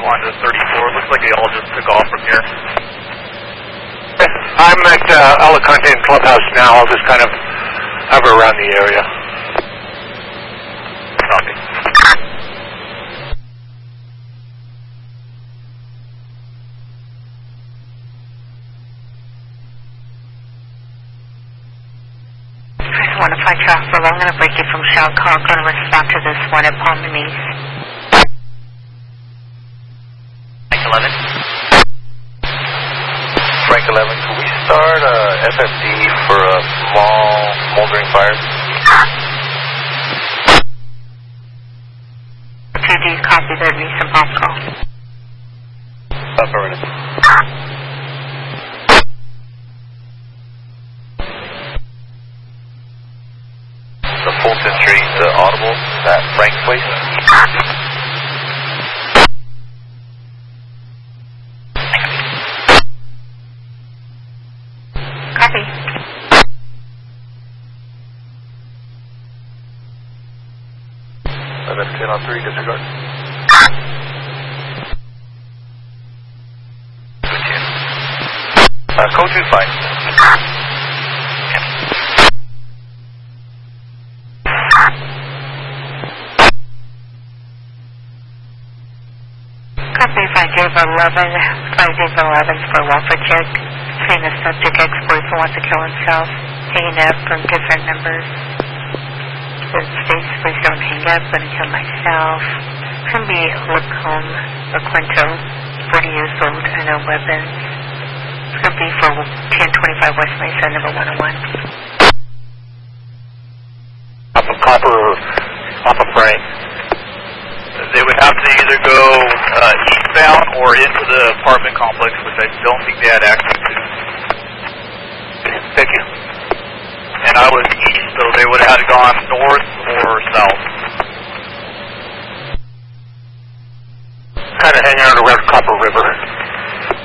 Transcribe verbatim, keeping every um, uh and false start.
one to thirty-four. Looks like they all just took off from here. I'm at uh, Alicante Clubhouse now. I'll just kind of hover around the area. Copy. one to five Charles, I'm going to break you from Shell Car. I'm going to respond to this one at Palm Denise. Frank eleven. Frank eleven, can we start uh, F F D for a small smoldering fire? two D, copy the recent bomb call. Affirmative. The Fulton Street, the Audible, that Frank place? Copy. eleven ten on three, disregard. Uh, code two, fine. Copy five give eleven, five give eleven for welfare check. Seeing the subject ex-boyfriend wants to kill himself. Hanging up from different numbers. The states, please don't hang up, I'm going to kill myself. It's going to be Lacombe, LaQuinto, forty years old, and no weapons. It's going to be for ten twenty-five West Mesa, number one oh one. Off of Copper or off of Frank? They would have to either go uh, eastbound or into the apartment complex, which I don't think they had access to. Thank you. And I was east, so they would have had gone north or south. Kind of hanging out around Copper River.